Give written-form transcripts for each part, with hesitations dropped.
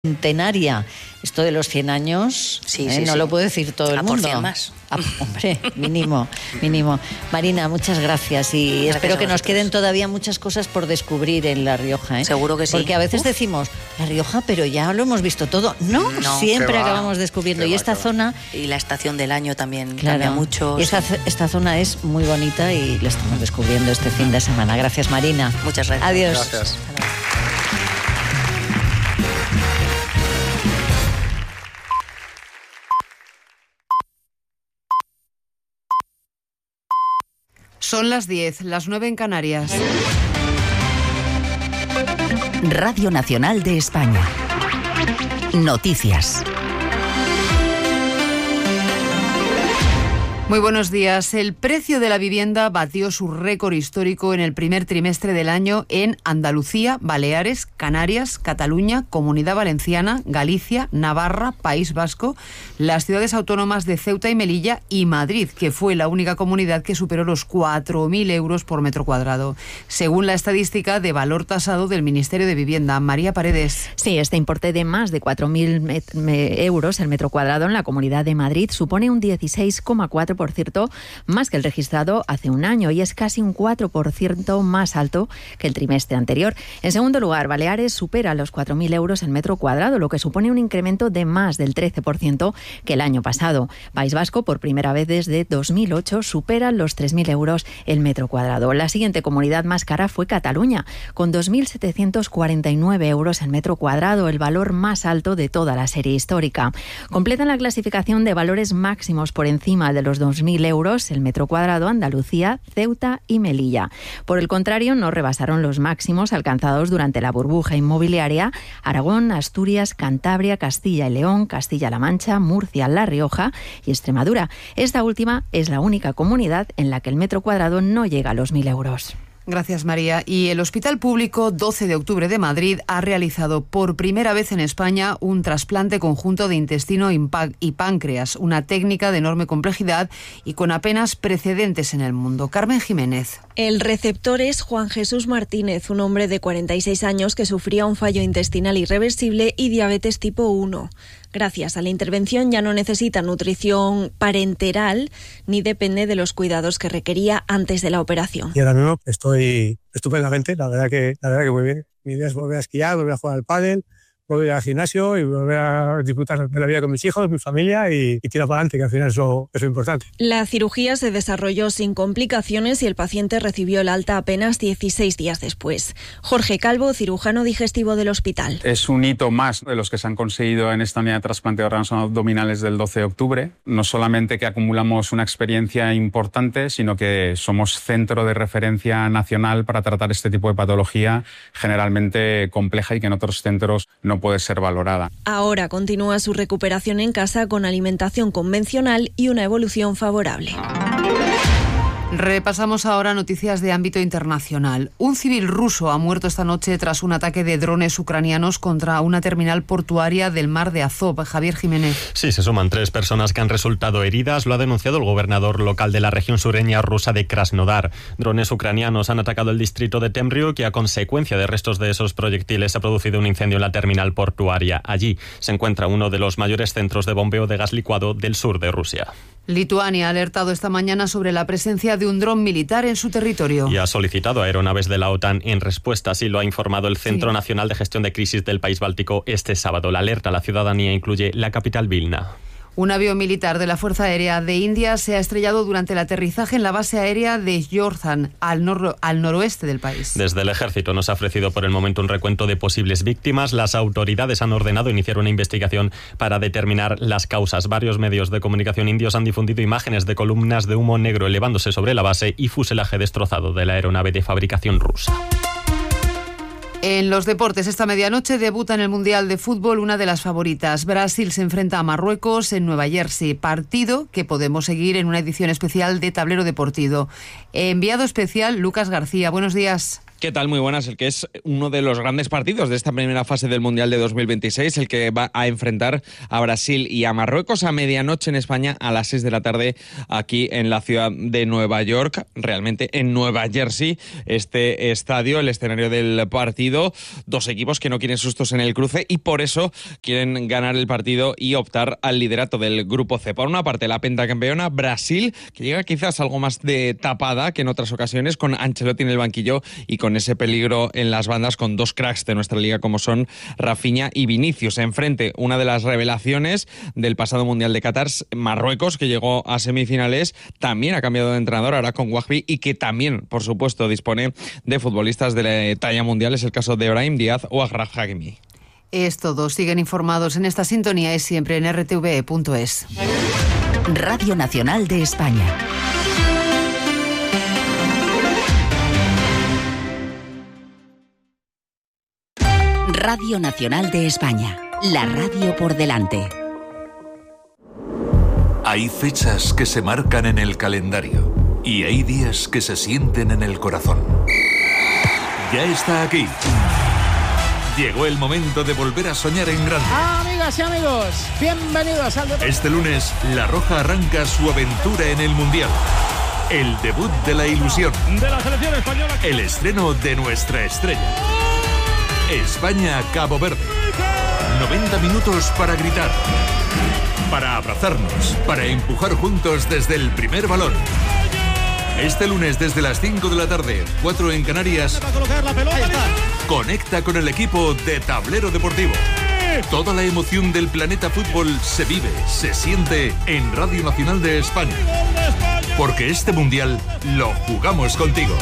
Centenaria. Esto de los 100 años, sí. No lo puede decir todo el mundo. Por 100 más. Hombre, mínimo. Marina, muchas gracias y espero que nos queden todavía muchas cosas por descubrir en La Rioja. Seguro que sí. Porque a veces decimos, La Rioja, pero ya lo hemos visto todo. No, siempre acabamos descubriendo. Y esta zona... Y la estación del año también cambia mucho. Y esta zona es muy bonita y la estamos descubriendo este fin de semana. Gracias, Marina. Muchas gracias. Adiós. Gracias. Son las 10, las 9 en Canarias. Radio Nacional de España. Noticias. Muy buenos días. El precio de la vivienda batió su récord histórico en el primer trimestre del año en Andalucía, Baleares, Canarias, Cataluña, Comunidad Valenciana, Galicia, Navarra, País Vasco, las ciudades autónomas de Ceuta y Melilla y Madrid, que fue la única comunidad que superó los 4.000 euros por metro cuadrado. Según la estadística de valor tasado del Ministerio de Vivienda. María Paredes. Sí, este importe de más de 4.000 euros el metro cuadrado en la Comunidad de Madrid supone un 16,4%, más que el registrado hace un año y es casi un 4% más alto que el trimestre anterior. En segundo lugar, Baleares supera los 4.000 euros el metro cuadrado, lo que supone un incremento de más del 13% que el año pasado. País Vasco, por primera vez desde 2008, supera los 3.000 euros el metro cuadrado. La siguiente comunidad más cara fue Cataluña, con 2.749 euros el metro cuadrado, el valor más alto de toda la serie histórica. Completan la clasificación de valores máximos por encima de los 2.000 euros el metro cuadrado Andalucía, Ceuta y Melilla. Por el contrario, no rebasaron los máximos alcanzados durante la burbuja inmobiliaria Aragón, Asturias, Cantabria, Castilla y León, Castilla-La Mancha, Murcia, La Rioja y Extremadura. Esta última es la única comunidad en la que el metro cuadrado no llega a los 1.000 euros. Gracias, María. Y el Hospital Público 12 de Octubre de Madrid ha realizado por primera vez en España un trasplante conjunto de intestino y páncreas, una técnica de enorme complejidad y con apenas precedentes en el mundo. Carmen Jiménez. El receptor es Juan Jesús Martínez, un hombre de 46 años que sufría un fallo intestinal irreversible y diabetes tipo 1. Gracias a la intervención ya no necesita nutrición parenteral ni depende de los cuidados que requería antes de la operación. Y ahora mismo estoy estupendamente, la verdad que muy bien. Mi idea es volver a esquiar, volver a jugar al pádel, volver al gimnasio y volver a disfrutar de la vida con mis hijos, mi familia y tirar para adelante, que al final eso es importante. La cirugía se desarrolló sin complicaciones y el paciente recibió el alta apenas 16 días después. Jorge Calvo, cirujano digestivo del hospital. Es un hito más de los que se han conseguido en esta unidad de trasplante de órganos abdominales del 12 de octubre. No solamente que acumulamos una experiencia importante, sino que somos centro de referencia nacional para tratar este tipo de patología generalmente compleja y que en otros centros no puede ser valorada. Ahora continúa su recuperación en casa con alimentación convencional y una evolución favorable. Repasamos ahora noticias de ámbito internacional. Un civil ruso ha muerto esta noche tras un ataque de drones ucranianos contra una terminal portuaria del mar de Azov. Javier Jiménez. Sí, se suman 3 personas que han resultado heridas. Lo ha denunciado el gobernador local de la región sureña rusa de Krasnodar. Drones ucranianos han atacado el distrito de Temriuk y a consecuencia de restos de esos proyectiles se ha producido un incendio en la terminal portuaria. Allí se encuentra uno de los mayores centros de bombeo de gas licuado del sur de Rusia. Lituania ha alertado esta mañana sobre la presencia de un dron militar en su territorio. Y ha solicitado a aeronaves de la OTAN en respuesta, así lo ha informado el Centro Nacional de Gestión de Crisis del país báltico este sábado. La alerta a la ciudadanía incluye la capital Vilna. Un avión militar de la Fuerza Aérea de India se ha estrellado durante el aterrizaje en la base aérea de Jordan, al noroeste del país. Desde el ejército no se ha ofrecido por el momento un recuento de posibles víctimas. Las autoridades han ordenado iniciar una investigación para determinar las causas. Varios medios de comunicación indios han difundido imágenes de columnas de humo negro elevándose sobre la base y fuselaje destrozado de la aeronave de fabricación rusa. En los deportes, esta medianoche debuta en el Mundial de Fútbol una de las favoritas. Brasil se enfrenta a Marruecos en Nueva Jersey, partido que podemos seguir en una edición especial de Tablero Deportivo. Enviado especial, Lucas García. Buenos días. ¿Qué tal? Muy buenas. El que es uno de los grandes partidos de esta primera fase del Mundial de 2026, el que va a enfrentar a Brasil y a Marruecos a medianoche en España, a las 6 de la tarde aquí en la ciudad de Nueva York, realmente en Nueva Jersey, este estadio, el escenario del partido. Dos equipos que no quieren sustos en el cruce y por eso quieren ganar el partido y optar al liderato del Grupo C. Por una parte, la pentacampeona Brasil, que llega quizás algo más de tapada que en otras ocasiones, con Ancelotti en el banquillo y con ese peligro en las bandas, con dos cracks de nuestra liga como son Rafinha y Vinicius. Enfrente, una de las revelaciones del pasado Mundial de Qatar, Marruecos, que llegó a semifinales, también ha cambiado de entrenador, ahora con Wahbi, y que también, por supuesto, dispone de futbolistas de la talla mundial. Es el caso de Brahim Díaz o Achraf Hakimi. Es todo. Siguen informados en esta sintonía y siempre en rtve.es. Radio Nacional de España. Radio Nacional de España, la radio por delante. Hay fechas que se marcan en el calendario y hay días que se sienten en el corazón. Ya está aquí. Llegó el momento de volver a soñar en grande. Amigas y amigos, bienvenidos al deporte. Este lunes, La Roja arranca su aventura en el Mundial. El debut de la ilusión. De la selección española. El estreno de nuestra estrella. España-Cabo Verde. 90 minutos para gritar, para abrazarnos, para empujar juntos desde el primer balón. Este lunes desde las 5 de la tarde, 4 en Canarias, conecta con el equipo de Tablero Deportivo. Toda la emoción del planeta fútbol se vive, se siente en Radio Nacional de España. Porque este Mundial lo jugamos contigo.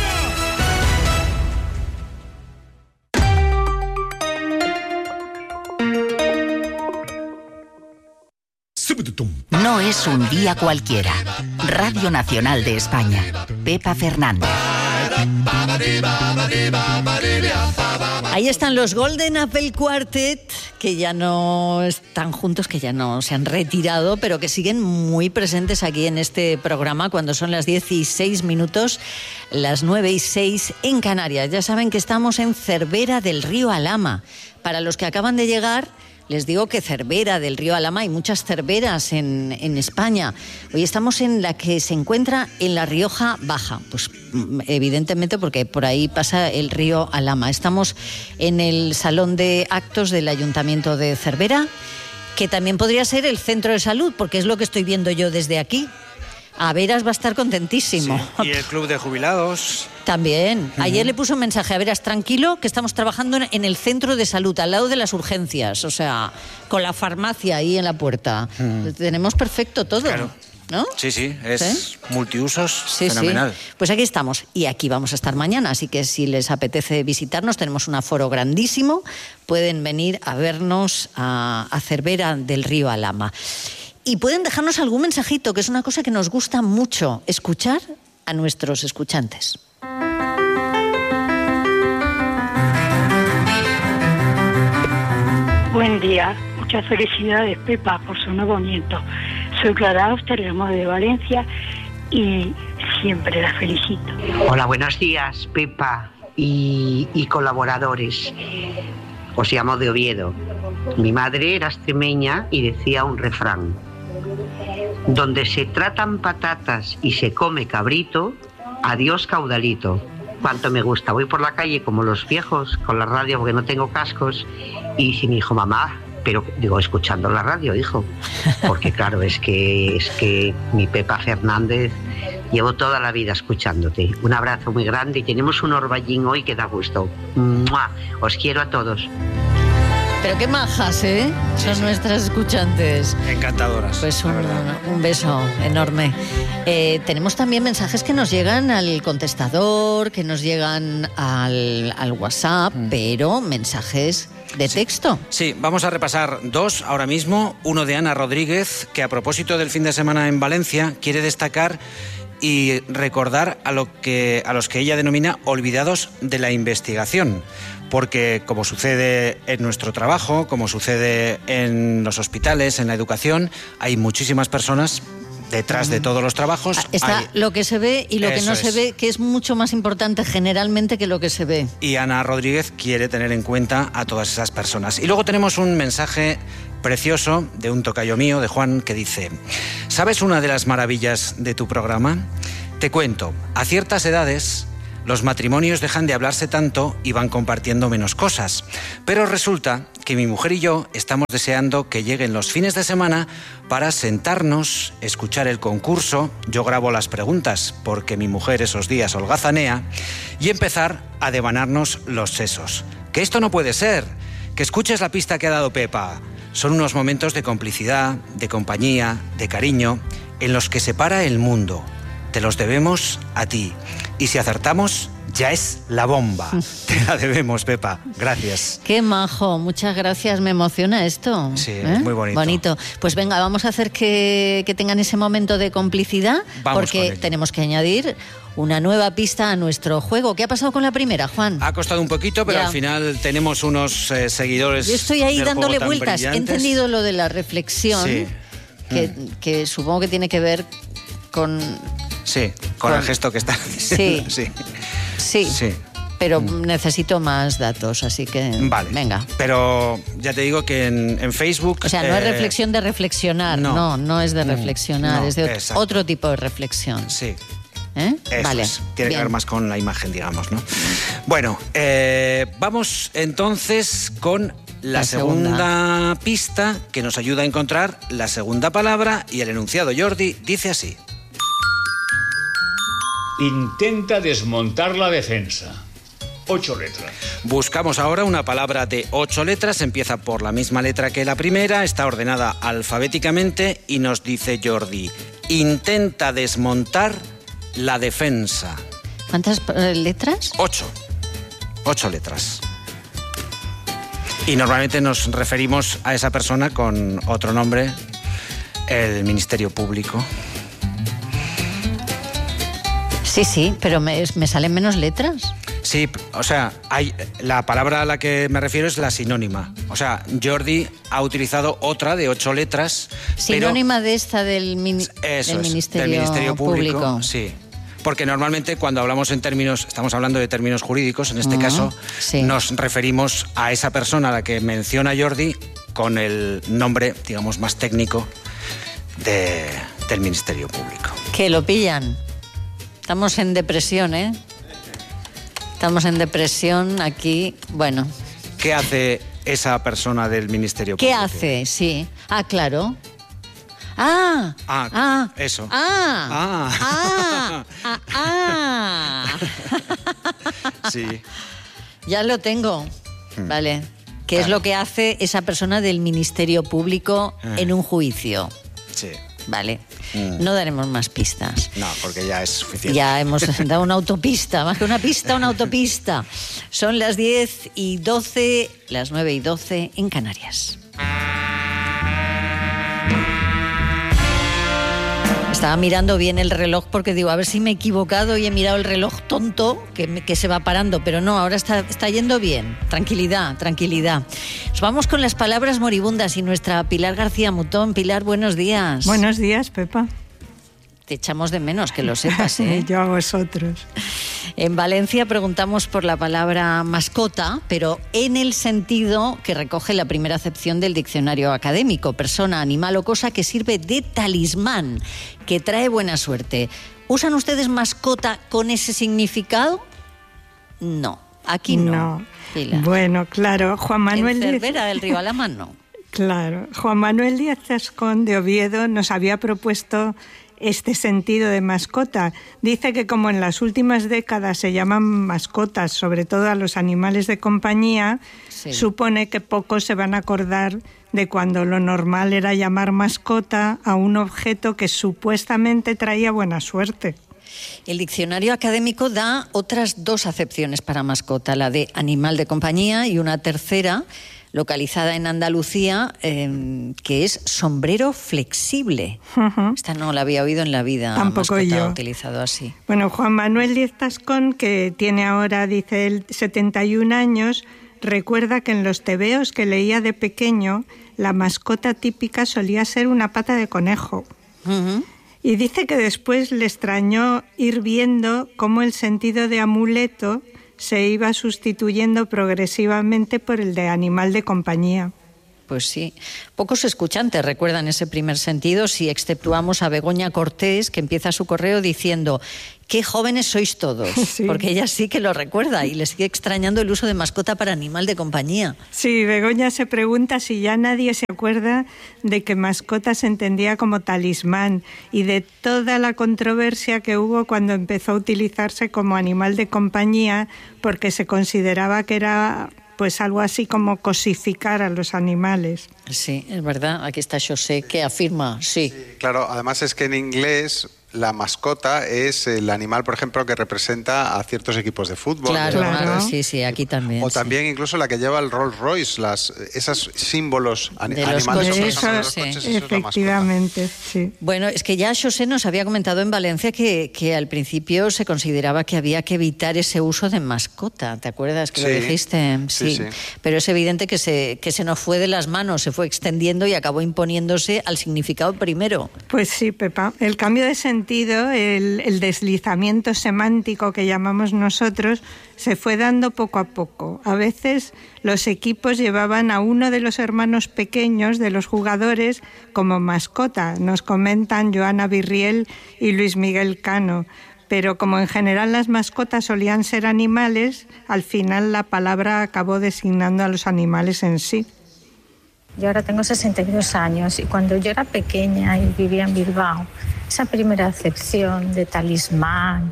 No es un día cualquiera. Radio Nacional de España. Pepa Fernández. Ahí están los Golden Apple Quartet, que ya no están juntos, que ya no se han retirado, pero que siguen muy presentes aquí en este programa cuando son las 16 minutos, las 9:06 en Canarias. Ya saben que estamos en Cervera del Río Alhama. Para los que acaban de llegar, les digo que Cervera del Río Alhama, hay muchas cerveras en España. Hoy estamos en la que se encuentra en la Rioja Baja, pues evidentemente porque por ahí pasa el río Alhama. Estamos en el Salón de Actos del Ayuntamiento de Cervera, que también podría ser el centro de salud, porque es lo que estoy viendo yo desde aquí. Averas va a estar contentísimo. Sí, y el club de jubilados. También. Ayer le puso un mensaje a Averas, tranquilo, que estamos trabajando en el centro de salud, al lado de las urgencias, o sea, con la farmacia ahí en la puerta. Tenemos perfecto todo. Claro. ¿No? Sí, es ¿sí? Multiusos, sí, fenomenal. Sí. Pues aquí estamos y aquí vamos a estar mañana, así que si les apetece visitarnos, tenemos un aforo grandísimo, pueden venir a vernos a Cervera del Río Alhama. Y pueden dejarnos algún mensajito, que es una cosa que nos gusta mucho, escuchar a nuestros escuchantes. Buen día, muchas felicidades, Pepa, por su nuevo nieto. Soy Clara Auster, de Valencia, y siempre la felicito. Hola, buenos días, Pepa y colaboradores. Os llamo de Oviedo. Mi madre era extremeña y decía un refrán: donde se tratan patatas y se come cabrito, adiós caudalito. Cuánto me gusta. Voy por la calle como los viejos con la radio porque no tengo cascos y dice mi hijo, mamá, pero digo, escuchando la radio, hijo, porque claro, es que mi Pepa Fernández, llevo toda la vida escuchándote. Un abrazo muy grande y tenemos un orballín hoy que da gusto. ¡Mua! Os quiero a todos. Pero qué majas, ¿eh? Son nuestras escuchantes. Encantadoras. Pues un beso enorme. Tenemos también mensajes que nos llegan al contestador, que nos llegan al WhatsApp, pero mensajes de texto. Sí, vamos a repasar dos ahora mismo. Uno de Ana Rodríguez, que a propósito del fin de semana en Valencia, quiere destacar y recordar a los que ella denomina olvidados de la investigación. Porque, como sucede en nuestro trabajo, como sucede en los hospitales, en la educación, hay muchísimas personas detrás de todos los trabajos está lo que se ve y lo que no se ve, que es mucho más importante generalmente que lo que se ve. Y Ana Rodríguez quiere tener en cuenta a todas esas personas. Y luego tenemos un mensaje precioso de un tocayo mío, de Juan, que dice: ¿sabes una de las maravillas de tu programa? Te cuento, a ciertas edades los matrimonios dejan de hablarse tanto y van compartiendo menos cosas. Pero resulta que mi mujer y yo estamos deseando que lleguen los fines de semana para sentarnos, escuchar el concurso, yo grabo las preguntas porque mi mujer esos días holgazanea, y empezar a devanarnos los sesos. Que esto no puede ser, que escuches la pista que ha dado Pepa. Son unos momentos de complicidad, de compañía, de cariño, en los que se para el mundo. Te los debemos a ti. Y si acertamos, ya es la bomba. Te la debemos, Pepa. Gracias. Qué majo. Muchas gracias. Me emociona esto. Sí, es muy bonito. Bonito. Pues venga, vamos a hacer que tengan ese momento de complicidad, porque tenemos que añadir una nueva pista a nuestro juego. ¿Qué ha pasado con la primera, Juan? Ha costado un poquito, pero al final tenemos unos seguidores. Yo estoy ahí dándole vueltas. Brillantes. He entendido lo de la reflexión, que supongo que tiene que ver con... Sí, con el gesto que está haciendo. Sí. Pero necesito más datos, así que... Vale. Venga. Pero ya te digo que en Facebook... O sea, no es reflexión de reflexionar. No es de reflexionar. Es de otro tipo de reflexión. Sí. Vale. Tiene que ver más con la imagen, digamos, ¿no? Bueno, vamos entonces con la segunda pista, que nos ayuda a encontrar la segunda palabra, y el enunciado, Jordi, dice así. Intenta desmontar la defensa. 8 letras. Buscamos ahora una palabra de 8 letras. Empieza por la misma letra que la primera. Está ordenada alfabéticamente y nos dice Jordi: intenta desmontar la defensa. ¿Cuántas letras? 8. 8 letras. Y normalmente nos referimos a esa persona con otro nombre, el Ministerio Público. Sí, pero me salen menos letras. Sí, o sea, la palabra a la que me refiero es la sinónima. O sea, Jordi ha utilizado otra de 8 letras. Sinónima de esta del Ministerio Público. Sí. Porque normalmente cuando hablamos estamos hablando de términos jurídicos, en este caso, nos referimos a esa persona a la que menciona Jordi con el nombre, digamos, más técnico del Ministerio Público. Que lo pillan. Estamos en depresión, ¿eh? Estamos en depresión aquí, bueno. ¿Qué hace esa persona del Ministerio Público? ¿Qué hace? Sí. Claro. Eso. Sí. Ya lo tengo. Vale. ¿Qué es lo que hace esa persona del Ministerio Público en un juicio? Sí. Vale. No daremos más pistas. No, porque ya es suficiente. Ya hemos dado una autopista, más que una pista, una autopista. Son las 10:12, las 9:12 en Canarias. Estaba mirando bien el reloj porque digo, a ver si me he equivocado y he mirado el reloj tonto que se va parando, pero no, ahora está yendo bien. Tranquilidad. Nos vamos con las palabras moribundas y nuestra Pilar García Mutón. Pilar, buenos días. Buenos días, Pepa. Te echamos de menos, que lo sepas, ¿eh? Yo a vosotros. En Valencia preguntamos por la palabra mascota, pero en el sentido que recoge la primera acepción del diccionario académico: persona, animal o cosa que sirve de talismán, que trae buena suerte. ¿Usan ustedes mascota con ese significado? No, aquí no. Pilar. Bueno, claro, Juan Manuel en Cervera del Río Alamán no. Claro, Juan Manuel Díaz Zascón de Oviedo nos había propuesto este sentido de mascota. Dice que como en las últimas décadas se llaman mascotas, sobre todo a los animales de compañía, supone que pocos se van a acordar de cuando lo normal era llamar mascota a un objeto que supuestamente traía buena suerte. El diccionario académico da otras 2 acepciones para mascota, la de animal de compañía y una tercera, localizada en Andalucía, que es sombrero flexible. Esta no la había oído en la vida. Tampoco yo. Utilizado así. Bueno, Juan Manuel Díaz Zascón, que tiene ahora, dice él, 71 años, recuerda que en los tebeos que leía de pequeño, la mascota típica solía ser una pata de conejo. Y dice que después le extrañó ir viendo cómo el sentido de amuleto se iba sustituyendo progresivamente por el de animal de compañía. Pues sí, pocos escuchantes recuerdan ese primer sentido si exceptuamos a Begoña Cortés, que empieza su correo diciendo: ¡qué jóvenes sois todos! Sí. Porque ella sí que lo recuerda y le sigue extrañando el uso de mascota para animal de compañía. Sí, Begoña se pregunta si ya nadie se acuerda de que mascota se entendía como talismán y de toda la controversia que hubo cuando empezó a utilizarse como animal de compañía, porque se consideraba que era pues algo así como cosificar a los animales. Sí, es verdad. Aquí está José, que afirma, sí. Claro, además es que en inglés la mascota es el animal, por ejemplo, que representa a ciertos equipos de fútbol. Claro, sí, aquí también. O también incluso la que lleva el Rolls Royce, esos símbolos animales. Efectivamente, sí. Bueno, es que ya José nos había comentado en Valencia que al principio se consideraba que había que evitar ese uso de mascota. ¿Te acuerdas que lo dijiste? Sí. Pero es evidente que se nos fue de las manos, se fue extendiendo y acabó imponiéndose al significado primero. Pues sí, Pepa. El cambio de sentido, el deslizamiento semántico que llamamos nosotros, se fue dando poco a poco. A veces los equipos llevaban a uno de los hermanos pequeños de los jugadores como mascota. Nos comentan Joana Virriel y Luis Miguel Cano. Pero como en general las mascotas solían ser animales, al final la palabra acabó designando a los animales en sí. Yo ahora tengo 62 años y cuando yo era pequeña y vivía en Bilbao, esa primera acepción de talismán,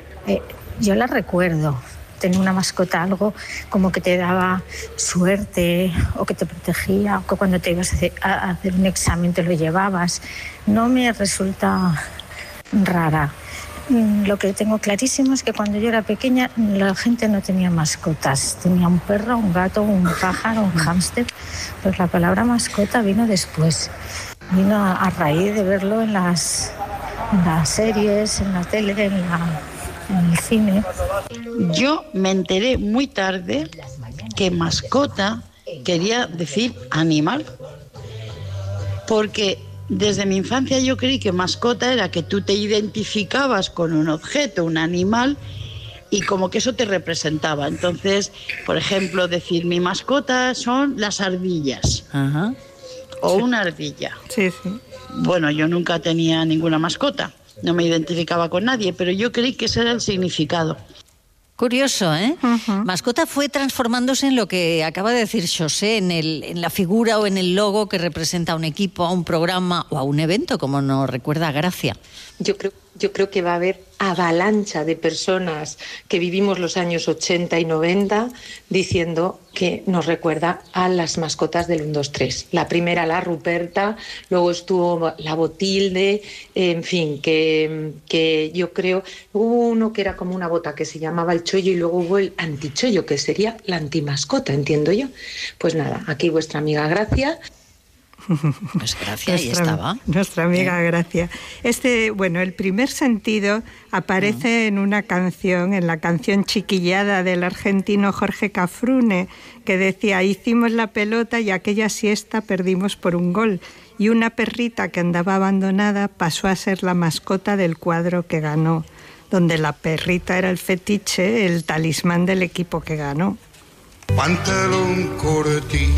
yo la recuerdo. Tener una mascota, algo como que te daba suerte o que te protegía, o que cuando te ibas a hacer un examen te lo llevabas. No me resulta rara. Lo que tengo clarísimo es que cuando yo era pequeña la gente no tenía mascotas. Tenía un perro, un gato, un pájaro, un hámster. Pues la palabra mascota vino después. Vino a raíz de verlo en las series, en la tele, en el cine. Yo me enteré muy tarde que mascota quería decir animal. Porque desde mi infancia yo creí que mascota era que tú te identificabas con un objeto, un animal, y como que eso te representaba. Entonces, por ejemplo, decir mi mascota son las ardillas. Ajá. O una ardilla. Sí. Bueno, yo nunca tenía ninguna mascota, no me identificaba con nadie, pero yo creí que ese era el significado. Curioso, ¿eh? Uh-huh. Mascota fue transformándose en lo que acaba de decir José, en la figura o en el logo que representa a un equipo, a un programa o a un evento, como nos recuerda Gracia. Yo creo que va a haber avalancha de personas que vivimos los años 80 y 90 diciendo que nos recuerda a las mascotas del 1, 2, 3. La primera, la Ruperta, luego estuvo la Botilde, en fin, que yo creo... Hubo uno que era como una bota que se llamaba el chollo y luego hubo el antichollo, que sería la antimascota, entiendo yo. Pues nada, aquí vuestra amiga Gracia... Pues Gracia, ahí estaba. Nuestra amiga Gracia. El primer sentido aparece en una canción, en la canción Chiquillada del argentino Jorge Cafrune, que decía: hicimos la pelota y aquella siesta perdimos por un gol. Y una perrita que andaba abandonada pasó a ser la mascota del cuadro que ganó, donde la perrita era el fetiche, el talismán del equipo que ganó. Pantalón cortito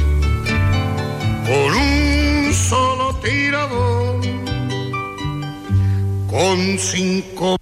con un solo tirador, con 5